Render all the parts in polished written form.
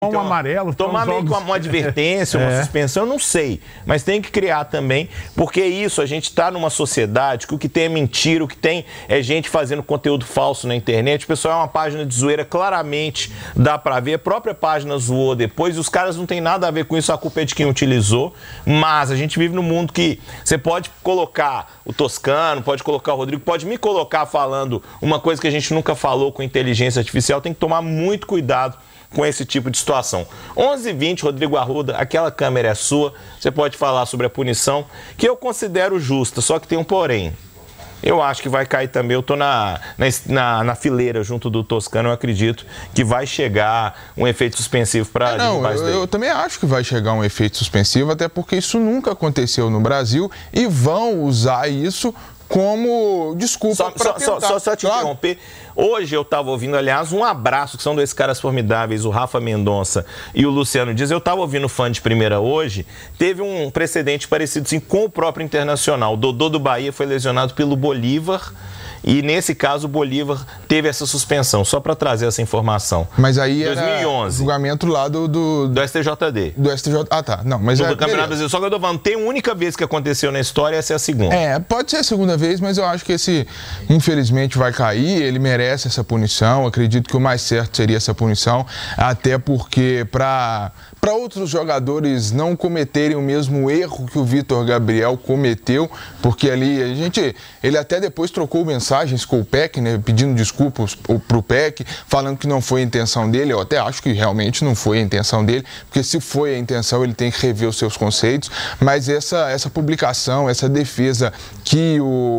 Um amarelo, tomar meio que uma advertência, uma suspensão, não sei. Mas tem que criar também, porque isso, a gente está numa sociedade que o que tem é mentira, o que tem é gente fazendo conteúdo falso na internet. O pessoal é uma página de zoeira, claramente dá pra ver. A própria página zoou depois e os caras não tem nada a ver com isso, a culpa é de quem utilizou. Mas a gente vive num mundo que você pode colocar o Toscano, pode colocar o Rodrigo, pode me colocar falando uma coisa que a gente nunca falou com inteligência artificial. Tem que tomar muito cuidado com esse tipo de situação. 11h20, Rodrigo Arruda, aquela câmera é sua, você pode falar sobre a punição, que eu considero justa, só que tem um porém. Eu acho que vai cair também, eu estou na fileira junto do Toscano, eu acredito que vai chegar um efeito suspensivo para eu também acho que vai chegar um efeito suspensivo, até porque isso nunca aconteceu no Brasil e vão usar isso como desculpa para tentar. Só te interromper. Hoje eu estava ouvindo, aliás, um abraço, que são dois caras formidáveis, o Rafa Mendonça e o Luciano Dias. Eu estava ouvindo Fã de Primeira hoje, teve um precedente parecido assim, com o próprio Internacional. O Dodô do Bahia foi lesionado pelo Bolívar. E nesse caso o Bolívar teve essa suspensão, só para trazer essa informação. Mas aí 2011. Era julgamento lá do STJD. Do STJ. Ah, tá. Não, mas do Campeonato Brasileiro. Só que eu tô falando, tem uma única vez que aconteceu na história, essa é a segunda. Pode ser a segunda vez, mas eu acho que esse, infelizmente, vai cair. Ele merece essa punição. Acredito que o mais certo seria essa punição, até porque para outros jogadores não cometerem o mesmo erro que o Vitor Gabriel cometeu, porque ali ele até depois trocou mensagens com o Peck, né, pedindo desculpas pro Peck, falando que não foi a intenção dele. Eu até acho que realmente não foi a intenção dele, porque se foi a intenção ele tem que rever os seus conceitos, mas essa publicação, essa defesa que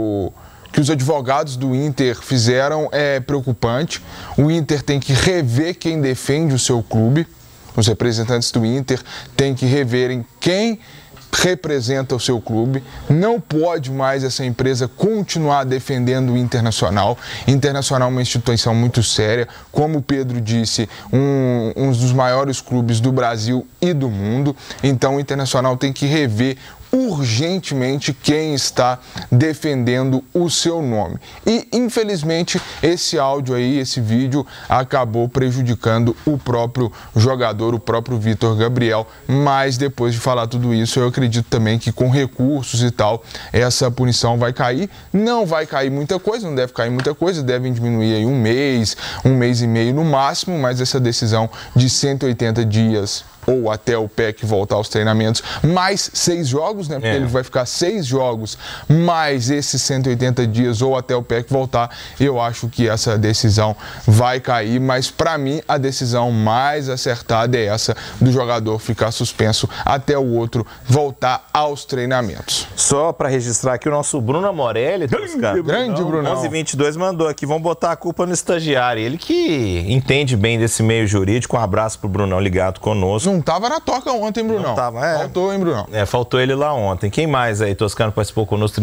os advogados do Inter fizeram é preocupante. O Inter tem que rever quem defende o seu clube. Os representantes do Inter têm que reverem quem representa o seu clube. Não pode mais essa empresa continuar defendendo o Internacional. Internacional é uma instituição muito séria, como o Pedro disse, um dos maiores clubes do Brasil e do mundo. Então o Internacional tem que rever urgentemente quem está defendendo o seu nome. E, infelizmente, esse áudio aí, esse vídeo, acabou prejudicando o próprio jogador, o próprio Vitor Gabriel. Mas, depois de falar tudo isso, eu acredito também que com recursos e tal, essa punição vai cair. Não vai cair muita coisa, não deve cair muita coisa, devem diminuir aí um mês e meio no máximo, mas essa decisão de 180 dias ou até o PEC voltar aos treinamentos, mais 6 jogos, né? Porque ele vai ficar 6 jogos, mais esses 180 dias ou até o PEC voltar. Eu acho que essa decisão vai cair, mas para mim a decisão mais acertada é essa do jogador ficar suspenso até o outro voltar aos treinamentos. Só para registrar aqui o nosso Bruno Amorelli, grande Bruno. 11h22 mandou aqui, vamos botar a culpa no estagiário. Ele que entende bem desse meio jurídico. Um abraço pro Brunão ligado conosco. Não estava na toca ontem, Brunão. Não tava, Faltou, hein, Brunão? Faltou ele lá ontem. Quem mais aí, Toscano, participou conosco?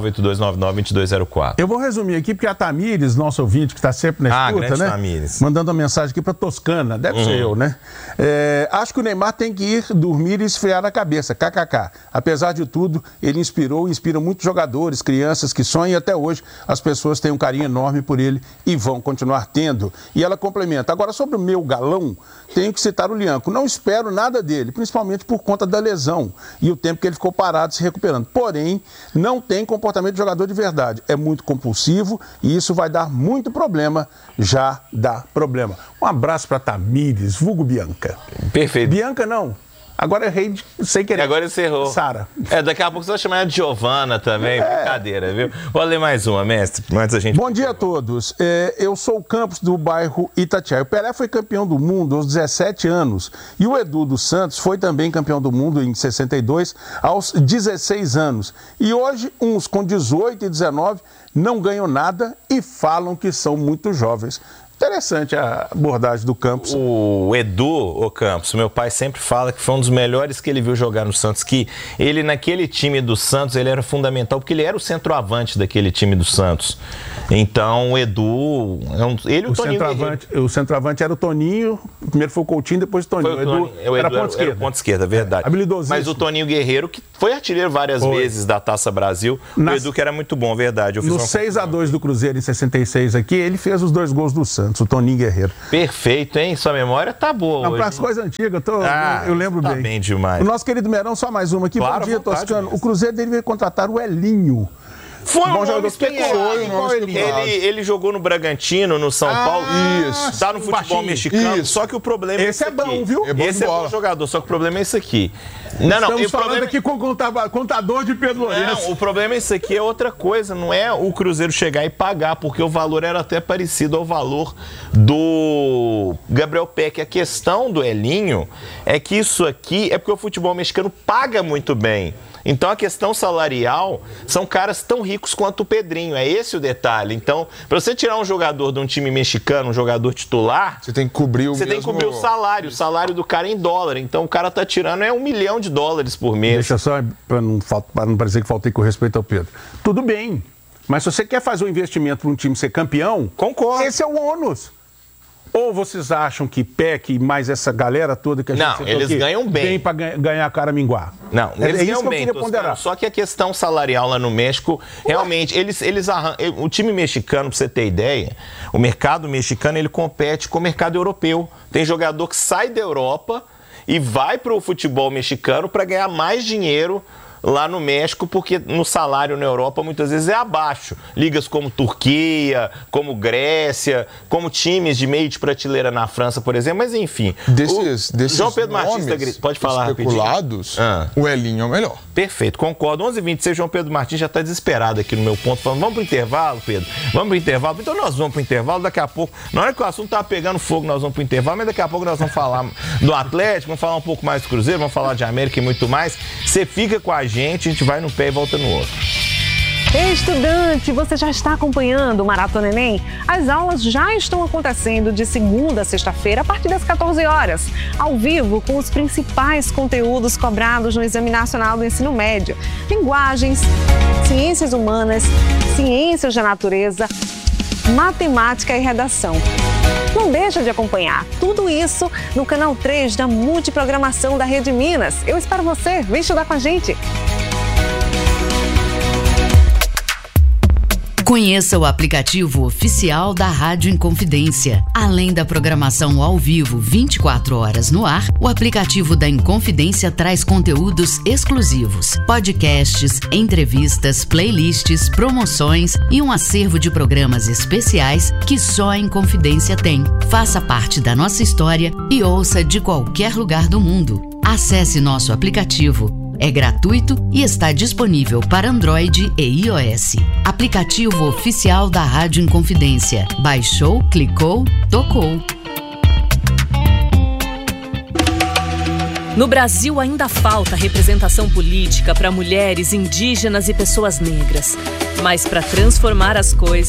39-8299-2204. Eu vou resumir aqui, porque a Tamires, nosso ouvinte, que está sempre na escuta, né? Tamires. Mandando uma mensagem aqui para Toscana, deve ser eu, né? Acho que o Neymar tem que ir dormir e esfriar a cabeça, kkk. Apesar de tudo, ele inspira muitos jogadores, crianças que sonham, e até hoje as pessoas têm um carinho enorme por ele e vão continuar tendo. E ela complementa. Agora, sobre o meu galão, tenho que citar o Lianco. Não espero nada dele, principalmente por conta da lesão e o tempo que ele ficou parado se recuperando. Porém, não tem comportamento de jogador de verdade. É muito compulsivo e isso vai dar muito problema. Já dá problema. Um abraço para Tamires, vulgo Bianca. Perfeito. Bianca não. Agora errei sem querer. Agora você errou. Sara. Daqui a pouco você vai chamar ela de Giovana também. Brincadeira, viu? Vou ler mais uma, mestre. Antes a gente... Bom dia a todos. Eu sou o Campos do bairro Itatiaia. O Pelé foi campeão do mundo aos 17 anos. E o Edu dos Santos foi também campeão do mundo em 62 aos 16 anos. E hoje, uns com 18 e 19 não ganham nada e falam que são muito jovens. Interessante a abordagem do Campos. O Edu, Campos, meu pai sempre fala que foi um dos melhores que ele viu jogar no Santos, que ele naquele time do Santos, ele era fundamental, porque ele era o centroavante daquele time do Santos. Então, o Edu... ele e o Toninho centroavante, o centroavante era o Toninho, primeiro foi o Coutinho, depois o Toninho. O Edu era ponta esquerda, verdade. Mas o Toninho Guerreiro, que foi artilheiro várias vezes da Taça Brasil, o Edu que era muito bom, verdade. No 6-2 do Cruzeiro em 66 aqui, ele fez os 2 gols do Santos, o Toninho Guerreiro. Perfeito, hein? Sua memória tá boa hoje. Para as coisas antigas, eu lembro bem. Tá bem demais. O nosso querido Merão, só mais uma aqui. Claro, bom dia, Toscano. O Cruzeiro deveria contratar o Elinho. Foi um nome especulado. Ele jogou no Bragantino, no São Paulo. Isso. Tá no futebol mexicano. Só que o problema esse é bom, viu? Esse é bom jogador, só que o problema é esse aqui. Estamos falando aqui com o contador de Pedro Lourenço. Não, o problema é esse aqui, é outra coisa. Não é o Cruzeiro chegar e pagar, porque o valor era até parecido ao valor do Gabriel Peck. A questão do Elinho é que isso aqui é porque o futebol mexicano paga muito bem. Então a questão salarial são caras tão ricos quanto o Pedrinho, é esse o detalhe. Então, para você tirar um jogador de um time mexicano, um jogador titular, você tem que cobrir o salário do cara em dólar. Então o cara tá tirando $1 milhão por mês. Deixa só, para não parecer que faltei com respeito ao Pedro. Tudo bem, mas se você quer fazer um investimento para um time ser campeão, concordo. Esse é o ônus. Ou vocês acham que PEC e mais essa galera toda que a gente... Não, eles ganham bem. Vem para ganhar Caraminguá. Não, eles ganham bem. Só que a questão salarial lá no México, realmente, eles arrancam... O time mexicano, para você ter ideia, o mercado mexicano, ele compete com o mercado europeu. Tem jogador que sai da Europa e vai para o futebol mexicano para ganhar mais dinheiro lá no México, porque no salário na Europa muitas vezes é abaixo. Ligas como Turquia, como Grécia, como times de meio de prateleira na França, por exemplo, mas enfim. Desses João Pedro Martins pode falar especulados, o Elinho é o melhor. Perfeito, concordo. 11h26, João Pedro Martins já está desesperado aqui no meu ponto, falando, vamos pro intervalo, Pedro? Vamos pro intervalo? Então nós vamos pro intervalo, daqui a pouco, na hora que o assunto tá pegando fogo, nós vamos pro intervalo, mas daqui a pouco nós vamos falar do Atlético, vamos falar um pouco mais do Cruzeiro, vamos falar de América e muito mais. Você fica com a gente vai num pé e volta no outro. Estudante, você já está acompanhando o Maratona Enem? As aulas já estão acontecendo de segunda a sexta-feira a partir das 14 horas, ao vivo com os principais conteúdos cobrados no Exame Nacional do Ensino Médio. Linguagens, ciências humanas, ciências da natureza, matemática e redação. Não deixa de acompanhar tudo isso no canal 3 da Multiprogramação da Rede Minas. Eu espero você, vem estudar com a gente. Conheça o aplicativo oficial da Rádio Inconfidência. Além da programação ao vivo 24 horas no ar, o aplicativo da Inconfidência traz conteúdos exclusivos, podcasts, entrevistas, playlists, promoções e um acervo de programas especiais que só a Inconfidência tem. Faça parte da nossa história e ouça de qualquer lugar do mundo. Acesse nosso aplicativo. É gratuito e está disponível para Android e iOS. Aplicativo oficial da Rádio Inconfidência. Baixou, clicou, tocou. No Brasil ainda falta representação política para mulheres, indígenas e pessoas negras. Mas para transformar as coisas,